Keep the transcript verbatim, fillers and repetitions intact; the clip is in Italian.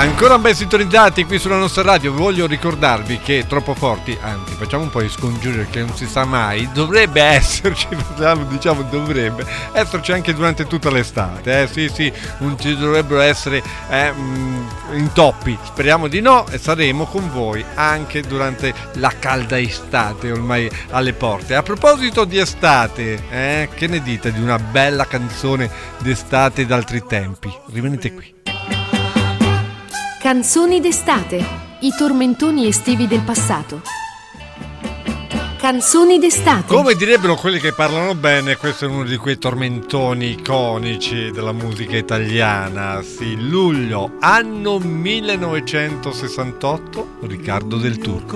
Ancora ben sintonizzati qui sulla nostra radio. Voglio ricordarvi che Troppo Forti, anzi facciamo un po' di scongiuri che non si sa mai, dovrebbe esserci, diciamo dovrebbe esserci anche durante tutta l'estate, eh sì sì, non ci dovrebbero essere eh, intoppi, speriamo di no, e saremo con voi anche durante la calda estate ormai alle porte. A proposito di estate, eh, che ne dite di una bella canzone d'estate d'altri tempi? Rimanete qui. Canzoni d'estate, i tormentoni estivi del passato. Canzoni d'estate. Come direbbero quelli che parlano bene, questo è uno di quei tormentoni iconici della musica italiana. Sì, luglio, anno millenovecentosessantotto, Riccardo del Turco.